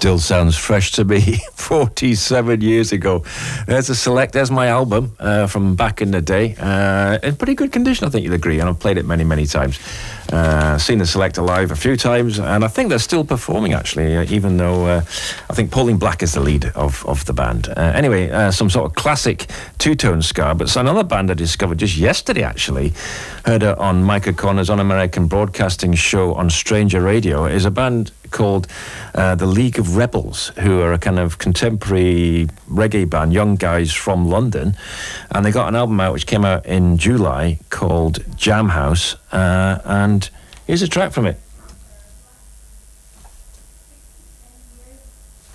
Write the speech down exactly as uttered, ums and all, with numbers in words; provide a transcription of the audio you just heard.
Still sounds fresh to me. forty-seven years ago. There's a select. There's my album uh, from back in the day. Uh, in pretty good condition, I think you'll agree. And I've played it many, many times. Uh, seen the Selecter live a few times, and I think they're still performing, actually, uh, even though uh, I think Pauline Black is the lead of, of the band. Uh, anyway, uh, some sort of classic two-tone ska, but it's another band I discovered just yesterday, actually. Heard it on Mike O'Connor's On American Broadcasting show on Stranger Radio. Is a band called uh, the League of Rebels, who are a kind of contemporary reggae band, young guys from London, and they got an album out which came out in July called Jam House, uh, and here's a track from it.